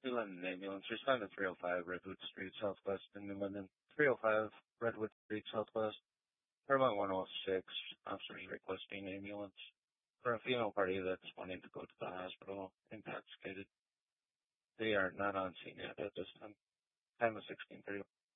London ambulance. Respond to 305 Redwood Street Southwest in New London. 305 Redwood Street Southwest. Paramount 106. Officers requesting ambulance for a female party that's wanting to go to the hospital intoxicated. They are not on scene yet at this time. Time is 16:30.